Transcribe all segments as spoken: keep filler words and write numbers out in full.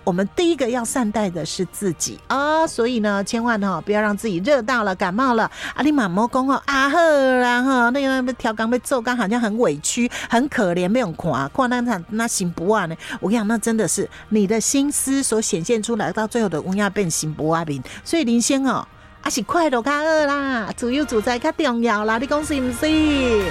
我们第一个要善待的是自己啊，所以呢，千万哈、哦、不要让自己热到了、感冒了啊！你妈妈讲哦啊好啦哈，那个调岗被做岗好像很委屈、很可怜，没有看看那那那心不啊呢？我跟你讲，那真的是你的心思所显现出来，到最后的乌鸦变心不啊面。所以林先哦，啊是快乐较好啦，自由自在较重要啦，你讲是不是？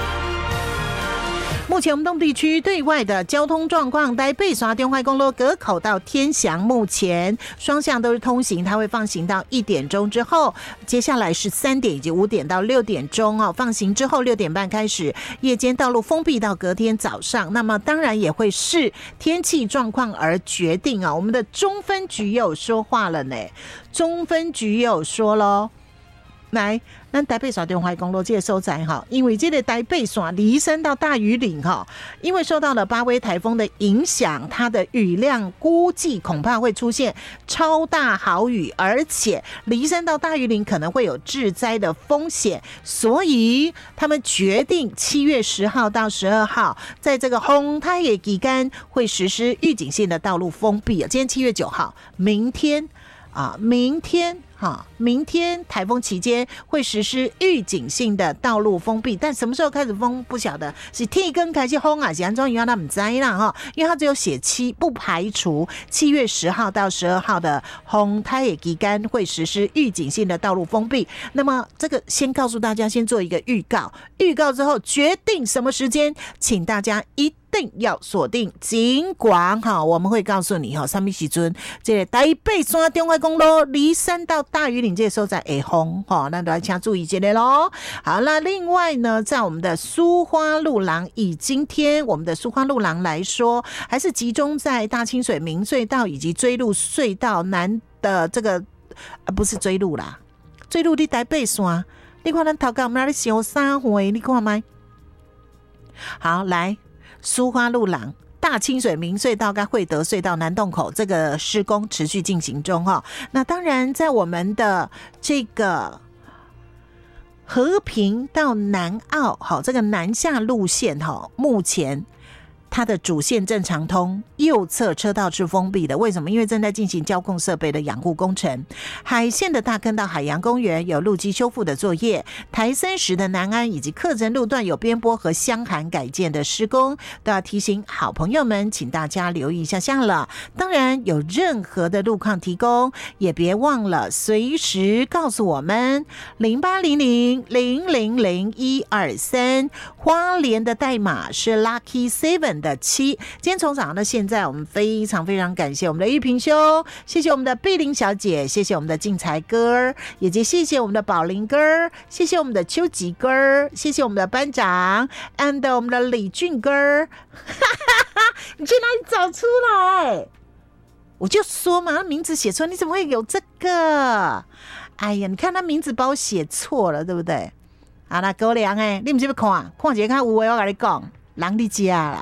目前我们东地区对外的交通状况，台北刷中华公路隔口到天祥，目前双向都是通行，它会放行到一点钟之后，接下来是三点以及五点到六点钟哦，放行之后六点半开始，夜间道路封闭到隔天早上。那么当然也会视天气状况而决定啊。我们的中分局也有说话了呢，中分局也有说咯。来，咱台北线中华公路这个所在哈，因为这个台北线梨山到大屿岭哈，因为受到了八威台风的影响，它的雨量估计恐怕会出现超大豪雨，而且梨山到大屿岭可能会有致灾的风险，所以他们决定七月十号到十二号，在这个风台的期间会实施预警性的道路封闭。今天七月九号，明天啊，明天。哈，明天台风期间会实施预警性的道路封闭，但什么时候开始封不晓得，是天更开始封啊，是安怎样他不知啦哈，因为他只有写七，不排除七月十号到十二号的风台的期间会实施预警性的道路封闭。那么这个先告诉大家，先做一个预告，预告之后决定什么时间，请大家一定要锁定警广哈，我们会告诉你哈，什么时阵这个台北线中华公路梨山到大屿岭这个所在会封哈，那都要请注意这个咯。好，那另外呢，在我们的苏花路廊，以今天我们的苏花路廊来说，还是集中在大清水明隧道以及追路隧道南的这个、啊、不是追路啦，追路的台北线，你看咱头家我们那里修三回，你看吗？好，来。苏花路廊、大清水明隧道跟惠德隧道南洞口这个施工持续进行中哈。那当然，在我们的这个和平到南澳好这个南下路线哈，目前它的主线正常通，右侧车道是封闭的。为什么？因为正在进行交控设备的养护工程。海线的大坑到海洋公园有路基修复的作业，台三十的南安以及客城路段有边坡和箱涵改建的施工，都要提醒好朋友们，请大家留意一下下了。当然，有任何的路况提供，也别忘了随时告诉我们零八零零零零零一二三，花莲的代码是 Lucky Seven。的七，今天从早上到现在，我们非常非常感谢我们的玉萍兄，谢谢我们的碧玲小姐，谢谢我们的静才哥，也谢谢我们的宝林哥，谢谢我们的秋吉哥，谢谢我们的班长 and 我们的李俊哥，你去哪里找出来？我就说嘛，名字写错，你怎么会有这个？哎呀，你看他名字把我写错了，对不对？好啦，高粱哎，你不是要看，看一个看有的，我跟你讲，人你家啦。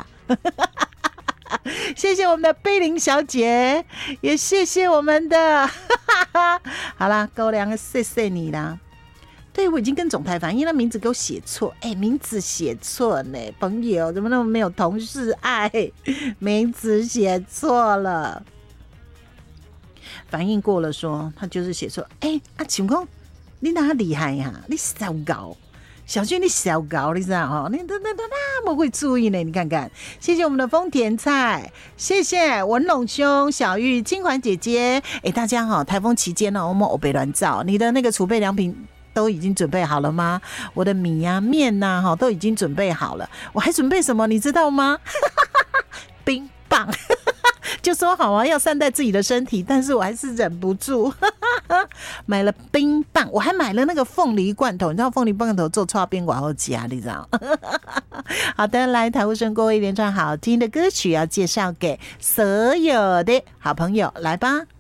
谢谢我们的贝玲小姐，也谢谢我们的好啦，高粱，谢谢你啦。对，我已经跟总台反映，那名字给我写错，哎，名字写错呢，朋友怎么那么没有同事爱？名字写错了，反映过了说他就是写错。哎，啊，请问你哪厉害呀、啊？你糟糕。小俊，你小高，你知道哈？你那那那么会注意呢？你看看，谢谢我们的丰田菜，谢谢文龙兄、小玉、金环姐姐。哎，大家哈，台风期间呢，我们欧北乱造，你的那个储备良品都已经准备好了吗？我的米呀、啊、面呐、啊，哈，都已经准备好了。我还准备什么？你知道吗？冰棒。就说好啊，要善待自己的身体，但是我还是忍不住买了冰棒，我还买了那个凤梨罐头，你知道凤梨罐头做刨冰管后加，你知道？好的，来台呼声过一连串好听的歌曲要介绍给所有的好朋友，来吧。